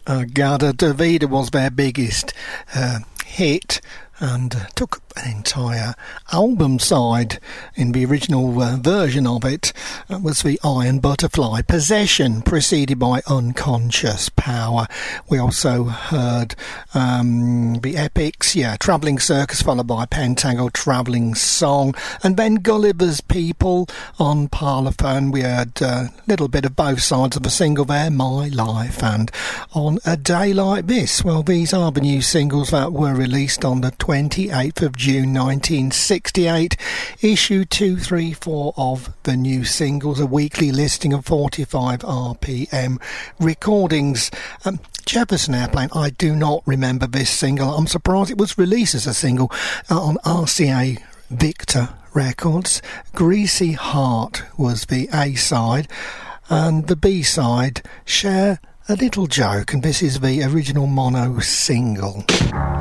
Gada Davida was their biggest hit, and took an entire album side in the original version of it. That was the Iron Butterfly, Possession, preceded by Unconscious Power. We also heard the Epics, Travelling Circus, followed by Pentagle, Travelling Song, and then Gulliver's People on Parlophone. We heard a little bit of both sides of the single there, My Life and On a Day Like This. Well, these are the new singles that were released on the 28th of June 1968. Issue 234 of the new singles, a weekly listing of 45 RPM recordings. Jefferson Airplane, I do not remember this single. I'm surprised it was released as a single on RCA Victor Records. Greasy Heart was the A-side, and the B-side, Share a Little Joke, and this is the original mono single.